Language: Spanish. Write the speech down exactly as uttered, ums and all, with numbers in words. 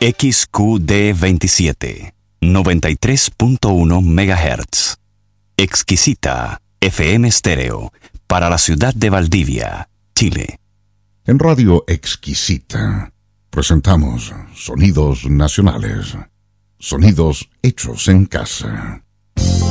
X Q D veintisiete, noventa y tres punto uno megahertz. Exquisita F M Estéreo para la ciudad de Valdivia, Chile. En Radio Exquisita presentamos sonidos nacionales, sonidos hechos en casa.